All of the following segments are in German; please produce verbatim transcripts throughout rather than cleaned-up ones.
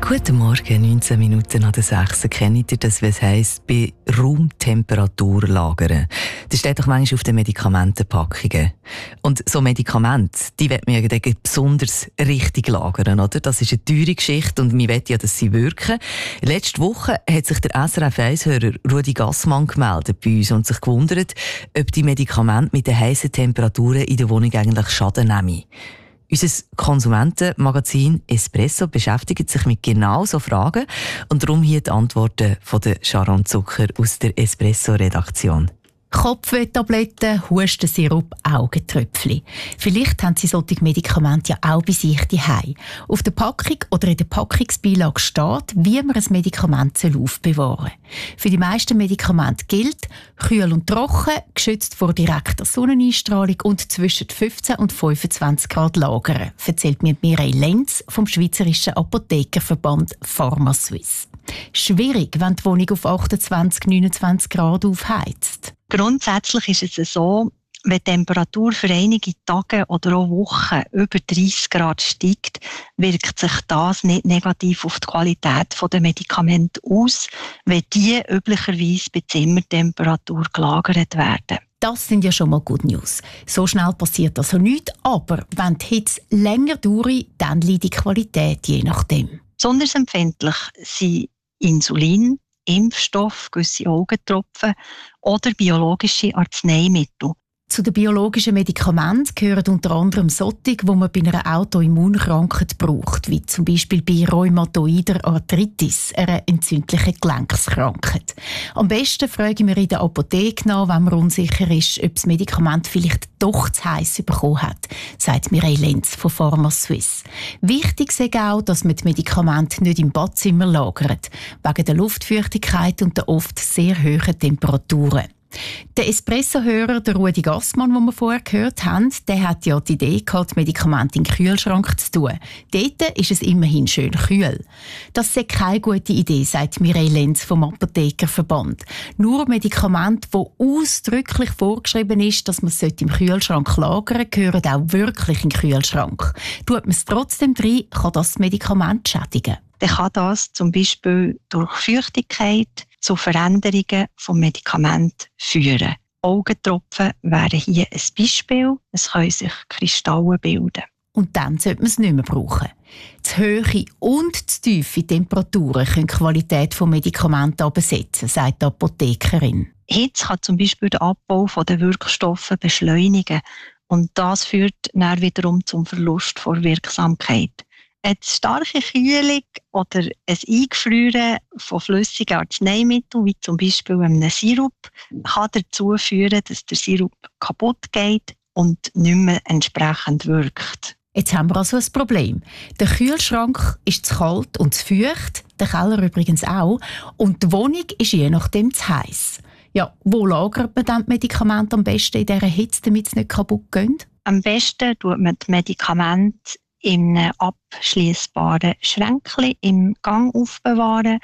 Guten Morgen, neunzehn Minuten nach der sechs. Kennt ihr das, was heisst, bei Raumtemperatur lagern? Das steht doch manchmal auf den Medikamentenpackungen. Und so Medikamente, die will man ja besonders richtig lagern, oder? Das ist eine teure Geschichte und man will ja, dass sie wirken. Letzte Woche hat sich der S R F eins-Hörer Rudi Gassmann gemeldet bei uns und sich gewundert, ob die Medikamente mit den heissen Temperaturen in der Wohnung eigentlich Schaden nehmen. Unser Konsumentenmagazin Espresso beschäftigt sich mit genau so Fragen und darum hier die Antworten von der Sharon Zucker aus der Espresso-Redaktion. Kopfwehtabletten, Hustensirup, Augentröpfchen. Vielleicht haben Sie solche Medikamente ja auch bei sich zu Hause. Auf der Packung oder in der Packungsbeilage steht, wie man ein Medikament aufbewahren soll. Für die meisten Medikamente gilt, kühl und trocken, geschützt vor direkter Sonneneinstrahlung und zwischen fünfzehn und fünfundzwanzig Grad lagern, erzählt mir Mireille Lenz vom Schweizerischen Apothekerverband PharmaSuisse. Schwierig, wenn die Wohnung auf achtundzwanzig, neunundzwanzig Grad aufheizt. Grundsätzlich ist es so, wenn die Temperatur für einige Tage oder auch Wochen über dreißig Grad steigt, wirkt sich das nicht negativ auf die Qualität der Medikamente aus, wenn die üblicherweise bei Zimmertemperatur gelagert werden. Das sind ja schon mal Good News. So schnell passiert also nichts, aber wenn die Hitze länger dauert, dann liegt die Qualität je nachdem. Besonders empfindlich sind Insulin, Impfstoff, gewisse Augentropfen oder biologische Arzneimittel. Zu den biologischen Medikamenten gehören unter anderem solche, die man bei einer Autoimmunkrankheit braucht, wie zum Beispiel bei rheumatoider Arthritis, einer entzündlichen Gelenkskrankheit. Am besten fragen wir in der Apotheke nach, wenn man unsicher ist, ob das Medikament vielleicht doch zu heiß bekommen hat, sagt Mireille Lenz von PharmaSuisse. Wichtig ist auch, dass man die Medikamente nicht im Badzimmer lagert, wegen der Luftfeuchtigkeit und der oft sehr hohen Temperaturen. Der Espresso-Hörer, der Rudi Gassmann, den wir vorher gehört haben, der hat ja die Idee gehabt, Medikamente in den Kühlschrank zu tun. Dort ist es immerhin schön kühl. Das ist keine gute Idee, sagt Mireille Lenz vom Apothekerverband. Nur Medikamente, wo ausdrücklich vorgeschrieben ist, dass man es im Kühlschrank lagern sollte, gehören auch wirklich in den Kühlschrank. Tut man es trotzdem rein, kann das Medikament schädigen. Dann kann das zum Beispiel durch Feuchtigkeit zu Veränderungen des Medikaments führen. Augentropfen wären hier ein Beispiel. Es können sich Kristalle bilden. Und dann sollte man es nicht mehr brauchen. Zu hohe und zu tiefe Temperaturen können die Qualität des Medikaments absetzen, sagt die Apothekerin. Hitze kann zum Beispiel den Abbau der Wirkstoffe beschleunigen. Und das führt dann wiederum zum Verlust der Wirksamkeit. Eine starke Kühlung oder ein Eingefrieren von flüssigen Arzneimitteln, wie zum Beispiel einem Sirup, kann dazu führen, dass der Sirup kaputt geht und nicht mehr entsprechend wirkt. Jetzt haben wir also ein Problem. Der Kühlschrank ist zu kalt und zu feucht, der Keller übrigens auch, und die Wohnung ist je nachdem zu heiß. Ja, wo lagert man dann die Medikamente am besten in dieser Hitze, damit sie nicht kaputt gehen? Am besten tut man die Medikamente in einem abschliessbaren Schränkchen im Gang aufbewahren,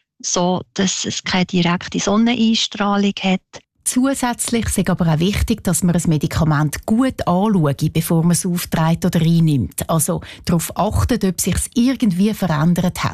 so dass es keine direkte Sonneneinstrahlung hat. Zusätzlich ist aber auch wichtig, dass man ein Medikament gut anschaut, bevor man es aufträgt oder einnimmt. Also darauf achtet, ob es sich irgendwie verändert hat.